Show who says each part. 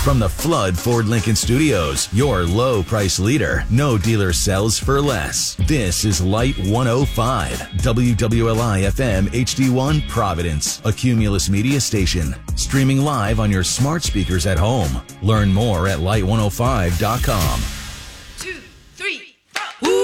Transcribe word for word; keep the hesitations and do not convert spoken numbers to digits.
Speaker 1: From the Flood Ford Lincoln Studios, your low price leader. No dealer sells for less. This is Light one oh five, W W L I F M H D one Providence, a Cumulus Media station. Streaming live on your smart speakers at home. Learn more at light one oh five dot com.